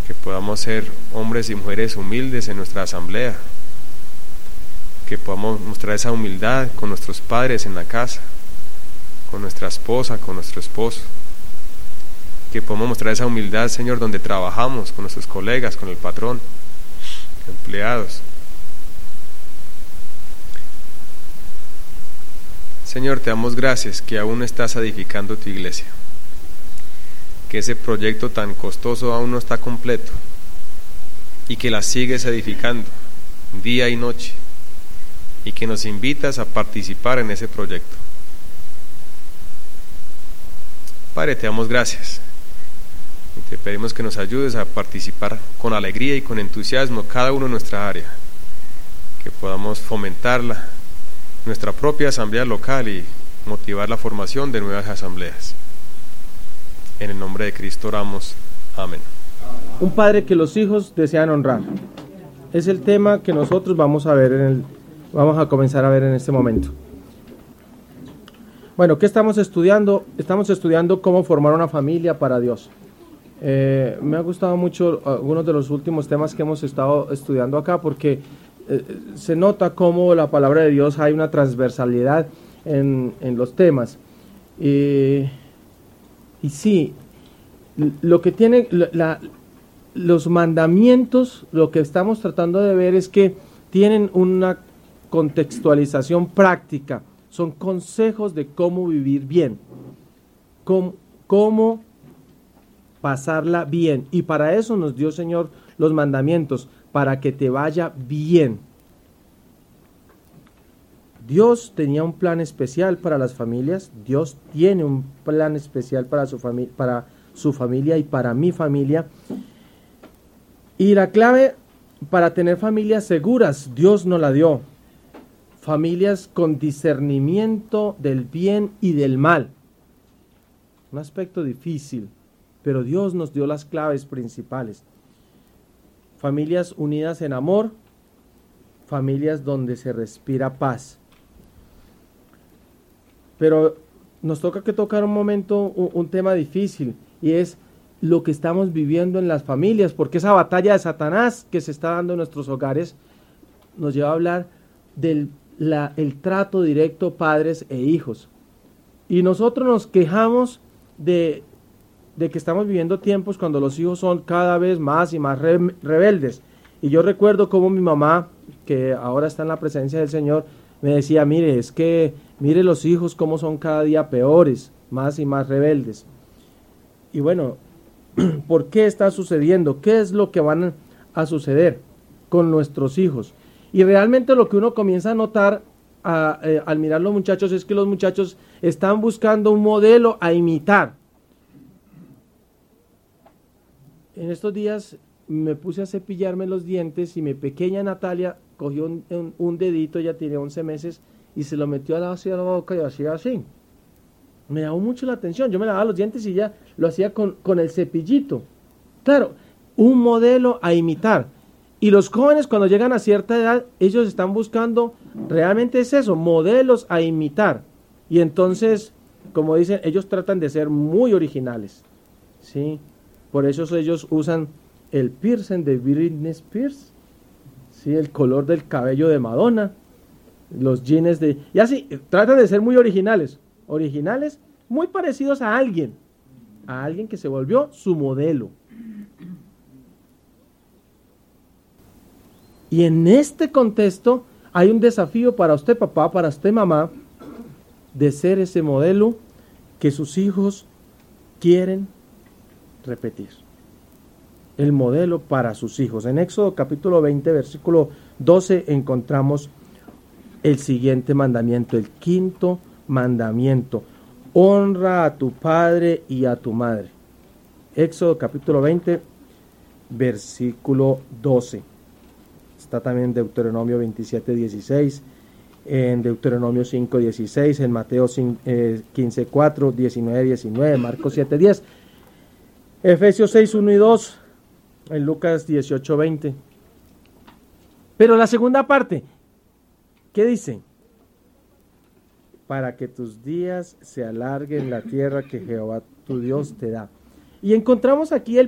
que podamos ser hombres y mujeres humildes en nuestra asamblea, que podamos mostrar esa humildad con nuestros padres en la casa, con nuestra esposa, con nuestro esposo, que podamos mostrar esa humildad, Señor, donde trabajamos, con nuestros colegas, con el patrón, empleados. Señor, te damos gracias que aún estás edificando tu iglesia, que ese proyecto tan costoso aún no está completo y que la sigues edificando día y noche y que nos invitas a participar en ese proyecto. Padre, te damos gracias y te pedimos que nos ayudes a participar con alegría y con entusiasmo cada uno en nuestra área, que podamos fomentarla nuestra propia asamblea local y motivar la formación de nuevas asambleas. En el nombre de Cristo oramos. Amén. Un padre que los hijos desean honrar. Es el tema que nosotros vamos a comenzar a ver en este momento. Bueno, ¿qué estamos estudiando? Estamos estudiando cómo formar una familia para Dios. Me ha gustado mucho algunos de los últimos temas que hemos estado estudiando acá porque se nota cómo la palabra de Dios hay una transversalidad en los temas. Y sí, lo que tiene los mandamientos, lo que estamos tratando de ver es que tienen una contextualización práctica, son consejos de cómo vivir bien, cómo pasarla bien, y para eso nos dio, Señor, los mandamientos, para que te vaya bien. Dios tenía un plan especial para las familias, Dios tiene un plan especial para su familia y para mi familia. Y la clave para tener familias seguras, Dios nos la dio. Familias con discernimiento del bien y del mal. Un aspecto difícil, pero Dios nos dio las claves principales. Familias unidas en amor, familias donde se respira paz. Pero nos toca tocar un momento, un tema difícil, y es lo que estamos viviendo en las familias, porque esa batalla de Satanás que se está dando en nuestros hogares nos lleva a hablar del el trato directo padres e hijos. Y nosotros nos quejamos de que estamos viviendo tiempos cuando los hijos son cada vez más y más rebeldes. Y yo recuerdo cómo mi mamá, que ahora está en la presencia del Señor, me decía, mire los hijos cómo son cada día peores, más y más rebeldes. Y bueno, ¿por qué está sucediendo? ¿Qué es lo que van a suceder con nuestros hijos? Y realmente lo que uno comienza a notar al mirar los muchachos es que los muchachos están buscando un modelo a imitar. En estos días me puse a cepillarme los dientes y mi pequeña Natalia cogió un dedito, ella tiene 11 meses, y se lo metió hacia la boca y hacía así. Me llamó mucho la atención, yo me lavaba los dientes y ella lo hacía con el cepillito. Claro, un modelo a imitar. Y los jóvenes cuando llegan a cierta edad, ellos están buscando, realmente es eso, modelos a imitar. Y entonces, como dicen, ellos tratan de ser muy originales, ¿sí? Por eso ellos usan el piercing de Britney Spears, ¿sí? El color del cabello de Madonna, los jeans y así, tratan de ser muy originales, muy parecidos a alguien que se volvió su modelo. Y en este contexto hay un desafío para usted papá, para usted mamá, de ser ese modelo que sus hijos quieren repetir. El modelo para sus hijos. En Éxodo capítulo 20, versículo 12 encontramos el siguiente mandamiento, el quinto mandamiento. Honra a tu padre y a tu madre. Éxodo capítulo 20, versículo 12. Está también en Deuteronomio 27, 16, en Deuteronomio 5, 16, en Mateo 15, 4, 19, 19, Marcos 7, 10, Efesios 6, 1 y 2, en Lucas 18, 20. Pero la segunda parte, ¿qué dice? Para que tus días se alarguen en la tierra que Jehová tu Dios te da. Y encontramos aquí el